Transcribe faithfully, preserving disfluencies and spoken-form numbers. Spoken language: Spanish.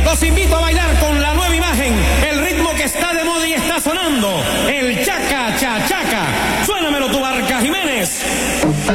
Los invito a bailar con la nueva imagen, el ritmo que está de moda y está sonando, el chaco.